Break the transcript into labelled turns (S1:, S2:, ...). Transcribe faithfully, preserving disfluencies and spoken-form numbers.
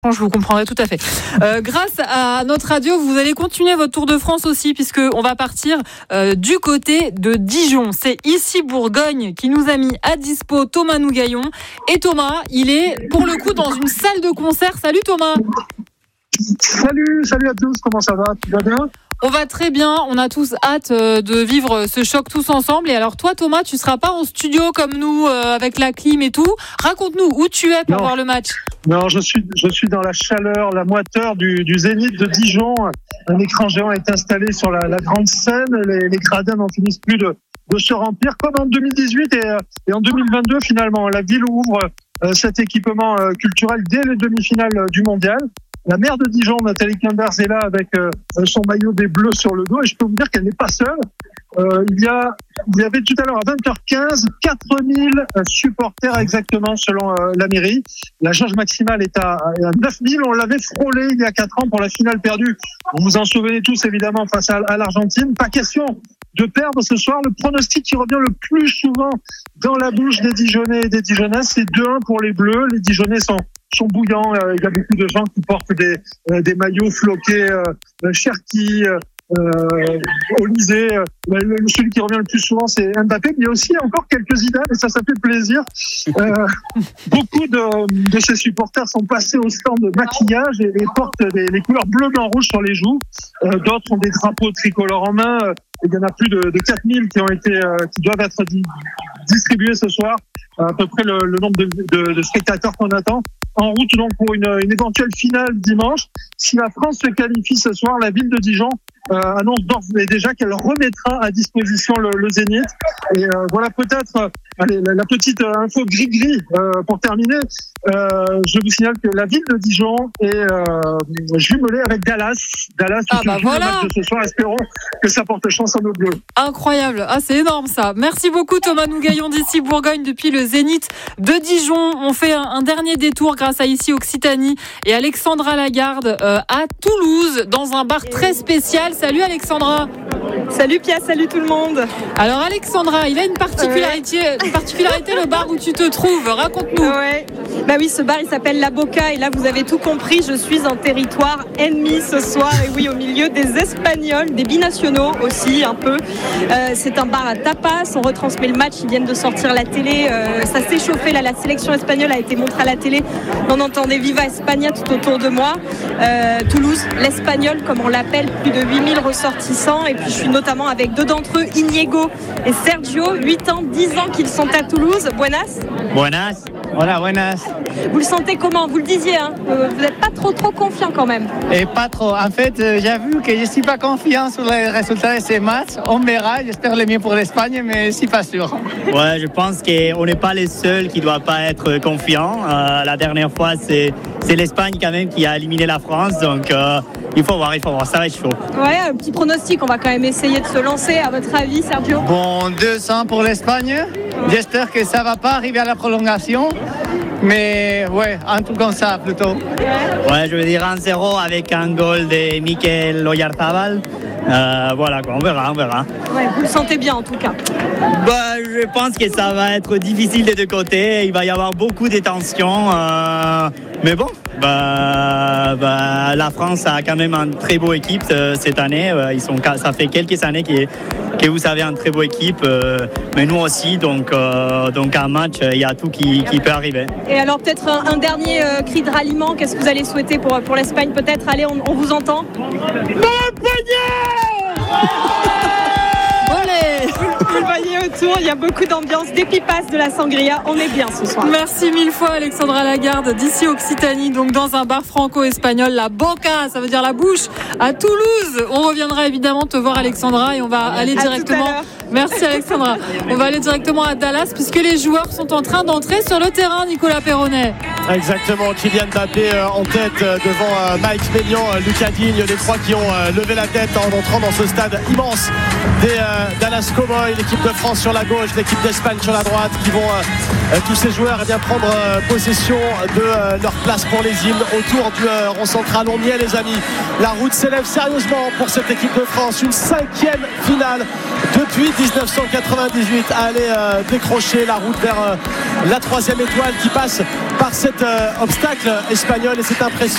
S1: Je vous comprendrai tout à fait. Euh, grâce à notre radio, vous allez continuer votre Tour de France aussi, puisque on va partir euh, du côté de Dijon. C'est ici Bourgogne qui nous a mis à dispo Thomas Nougaillon. Et Thomas, il est pour le coup dans une salle de concert. Salut Thomas.
S2: Salut, salut à tous. Comment ça va? Tu vas bien?
S1: On va très bien, on a tous hâte de vivre ce choc tous ensemble. Et alors toi Thomas, tu seras pas en studio comme nous euh, avec la clim et tout. Raconte-nous où tu es pour
S2: non.
S1: voir le match.
S2: Non, je suis je suis dans la chaleur, la moiteur du, du Zénith de Dijon. Un écran géant est installé sur la, la grande scène. Les, les gradins n'en finissent plus de, de se remplir, comme en deux mille dix-huit et, et en deux mille vingt-deux finalement. La ville ouvre euh, cet équipement euh, culturel dès les demi-finales du mondial. La maire de Dijon, Nathalie Quimbers, est là avec euh, son maillot des Bleus sur le dos et je peux vous dire qu'elle n'est pas seule. Euh, il y a, il y avait tout à l'heure à vingt heures quinze quatre mille supporters exactement selon euh, la mairie. La jauge maximale est à, à neuf mille. On l'avait frôlé il y a quatre ans pour la finale perdue. Vous vous en souvenez tous évidemment face à, à l'Argentine. Pas question de perdre ce soir. Le pronostic qui revient le plus souvent dans la bouche des Dijonnais et des Dijonnaises, c'est deux un pour les Bleus. Les Dijonnais sont sont bouillants. Euh, il y a beaucoup de gens qui portent des, euh, des maillots floqués, euh, Cherki, euh, Olysée. Euh, celui qui revient le plus souvent, c'est Mbappé. Mais il y a aussi encore quelques idées, et ça, ça fait plaisir. Euh, beaucoup de, de ces supporters sont passés au stand de maquillage et, et portent des, les couleurs bleu, blanc, rouge sur les joues. Euh, d'autres ont des drapeaux tricolores en main. Euh, il y en a plus de, de quatre mille qui ont été, euh, qui doivent être di- distribués ce soir. À peu près le, le nombre de, de, de spectateurs qu'on attend. En route donc pour une, une éventuelle finale dimanche. Si la France se qualifie ce soir, la ville de Dijon euh, annonce d'ores et déjà qu'elle remettra à disposition le, le Zénith. Et euh, voilà peut-être euh, allez, la, la petite euh, info gris-gris euh, pour terminer. Euh, je vous signale que la ville de Dijon est euh, jumelée avec Dallas. Dallas
S1: ah
S2: qui
S1: bah
S2: joue
S1: voilà.
S2: le match de ce soir. Espérons que ça porte chance à nos Bleus.
S1: Incroyable, ah c'est énorme ça. Merci beaucoup Thomas Nougaillon d'ici Bourgogne depuis le Zénith de Dijon. On fait un, un dernier détour grâce à ici Occitanie et Alexandra Lagarde euh, à Toulouse dans un bar très spécial. Salut Alexandra.
S3: Salut Pia, salut tout le monde.
S1: Alors Alexandra, il a une particularité, ouais. une particularité le bar où tu te trouves. Raconte-nous.
S3: Ouais. Bah oui, ce bar il s'appelle La Boca et là vous avez tout compris. Je suis en territoire ennemi ce soir et oui au milieu des Espagnols, des binationaux aussi un peu. Euh, c'est un bar à tapas. On retransmet le match. Ils viennent de sortir la télé. Euh, ça s'est chauffé là. La sélection espagnole a été montrée à la télé. On entendait Viva España tout autour de moi. Euh, Toulouse, l'Espagnol comme on l'appelle, plus de huit mille ressortissants et puis je suis notamment avec deux d'entre eux, Inigo et Sergio, huit ans, dix ans qu'ils sont à Toulouse. Buenas.
S4: Buenas. Hola, buenas.
S3: Vous le sentez comment? Vous le disiez, hein, vous n'êtes pas trop trop confiant quand même.
S4: Et pas trop. En fait, euh, j'avoue que je ne suis pas confiant sur les résultats de ces matchs. On verra. J'espère le mieux pour l'Espagne, mais je ne suis pas sûr.
S5: Ouais, je pense qu'on n'est pas les seuls qui ne doivent pas être confiants. Euh, la dernière fois, c'est, c'est l'Espagne quand même qui a éliminé la France. Donc, euh, il faut voir, il faut voir. Ça va être chaud.
S3: Ouais, un petit pronostic. On va quand même essayer de se lancer. À votre avis, Sergio?
S4: Bon, deux cents pour l'Espagne. J'espère que ça ne va pas arriver à la prolongation. Mais ouais, un truc comme ça plutôt.
S5: Ouais, je veux dire un zéro avec un goal de Mikel Oyarzabal. Euh, voilà quoi, on verra, on verra.
S3: Ouais, vous le sentez bien en tout cas.
S5: Bah, je pense que ça va être difficile des deux côtés. Il va y avoir beaucoup de tensions. Euh, mais bon, bah, bah, la France a quand même une très beau équipe euh, cette année. Euh, ils sont, ça fait quelques années que, que vous avez une très beau équipe. Euh, mais nous aussi, donc, euh, donc un match, il y a tout qui, qui peut arriver.
S3: Et alors peut-être un, un dernier euh, cri de ralliement. Qu'est-ce que vous allez souhaiter pour, pour l'Espagne peut-être? Allez, on, on vous entend. Vous le voyez autour, il y a beaucoup d'ambiance, des pipas, de la sangria, on est bien ce soir.
S1: Merci mille fois Alexandra Lagarde d'ici Occitanie, donc dans un bar franco-espagnol, La Boca, ça veut dire la bouche, à Toulouse. On reviendra évidemment te voir Alexandra et on va aller
S3: à
S1: directement. Merci Alexandra. On va aller directement à Dallas puisque les joueurs sont en train d'entrer sur le terrain, Nicolas Perronnet.
S6: Exactement, Kylian Mbappé euh, en tête euh, devant euh, Mike Maignan, euh, Lucas Digne, les trois qui ont euh, levé la tête en entrant dans ce stade immense des euh, Dallas Cowboys, l'équipe de France sur la gauche, l'équipe d'Espagne sur la droite, qui vont euh, euh, tous ces joueurs eh bien, prendre euh, possession de euh, leur place pour les hymnes autour du euh, rond central. On y est les amis, la route s'élève sérieusement pour cette équipe de France, une cinquième finale depuis dix-neuf cent quatre-vingt-dix-huit à aller euh, décrocher la route vers euh, la troisième étoile qui passe par cet euh, obstacle espagnol et c'est impressionnant.